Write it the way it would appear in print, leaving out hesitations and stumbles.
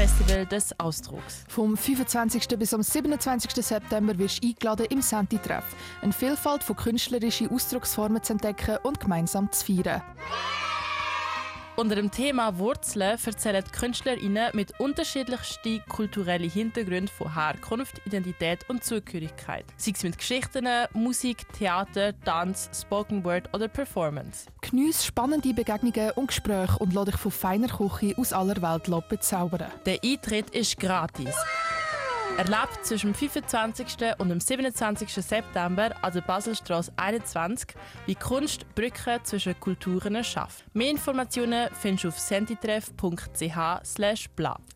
Festival des Ausdrucks. Vom 25. bis am 27. September wirst du eingeladen im Senti-Treff, eine Vielfalt von künstlerischen Ausdrucksformen zu entdecken und gemeinsam zu feiern. Unter dem Thema Wurzeln erzählen die KünstlerInnen mit unterschiedlichsten kulturellen Hintergründen von Herkunft, Identität und Zugehörigkeit. Sei es mit Geschichten, Musik, Theater, Tanz, Spoken Word oder Performance. Geniesse spannende Begegnungen und Gespräche und lass dich von feiner Küche aus aller Welt bezaubern. Der Eintritt ist gratis. Erlebt zwischen dem 25. und dem 27. September an der Baselstrasse 21, wie Kunst Brücken zwischen Kulturen schafft. Mehr Informationen findest du auf sentitreff.ch/bla.